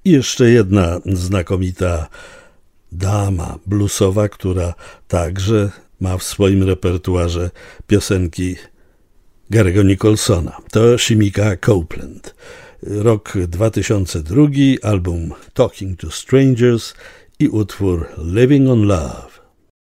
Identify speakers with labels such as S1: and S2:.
S1: I jeszcze jedna znakomita dama bluesowa, która także ma w swoim repertuarze piosenki Gary'ego Nicholsona. To Shemekia Copeland. Rok 2002, album Talking to Strangers i utwór Living on Love.